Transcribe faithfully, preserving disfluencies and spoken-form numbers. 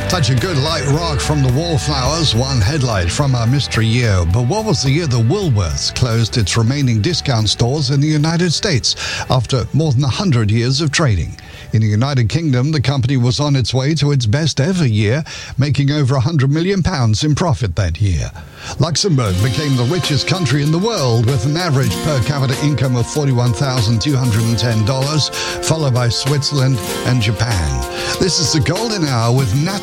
Such a good light rock from the Wallflowers, one headlight from our mystery year. But what was the year that Woolworths closed its remaining discount stores in the United States after more than one hundred years of trading? In the United Kingdom, the company was on its way to its best ever year, making over one hundred million pounds in profit that year. Luxembourg became the richest country in the world with an average per capita income of forty-one thousand two hundred ten dollars, followed by Switzerland and Japan. This is the Golden Hour with Nat